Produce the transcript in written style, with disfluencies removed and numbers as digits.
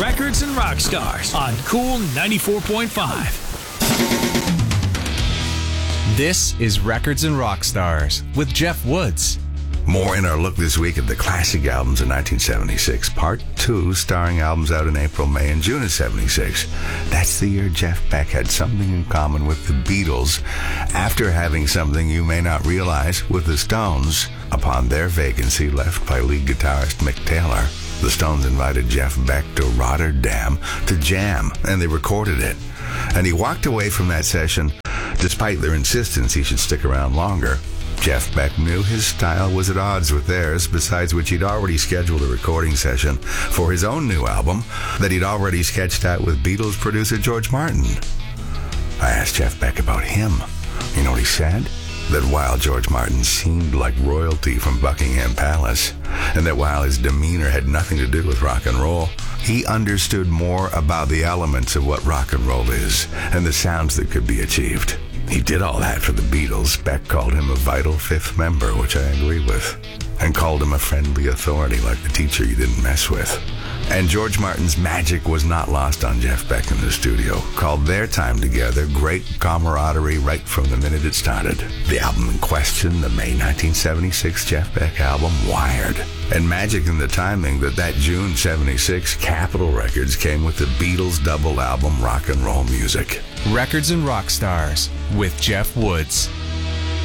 Records and Rock Stars on Cool 94.5. This is Records and Rock Stars with Jeff Woods. More in our look this week at the classic albums of 1976. Part 2, starring albums out in April, May, and June of 76. That's the year Jeff Beck had something in common with the Beatles after having something you may not realize with the Stones upon their vacancy left by lead guitarist Mick Taylor. The Stones invited Jeff Beck to Rotterdam to jam, and they recorded it. And he walked away from that session despite their insistence he should stick around longer. Jeff Beck knew his style was at odds with theirs, besides which he'd already scheduled a recording session for his own new album that he'd already sketched out with Beatles producer George Martin. I asked Jeff Beck about him. You know what he said? That while George Martin seemed like royalty from Buckingham Palace, and that while his demeanor had nothing to do with rock and roll, he understood more about the elements of what rock and roll is and the sounds that could be achieved. He did all that for the Beatles. Beck called him a vital fifth member, which I agree with, and called him a friendly authority like the teacher you didn't mess with. And George Martin's magic was not lost on Jeff Beck in the studio. Called their time together great camaraderie right from the minute it started. The album in question, the May 1976 Jeff Beck album, Wired. And magic in the timing that June 76 Capitol Records came with the Beatles double album Rock and Roll Music. Records and Rock Stars with Jeff Woods.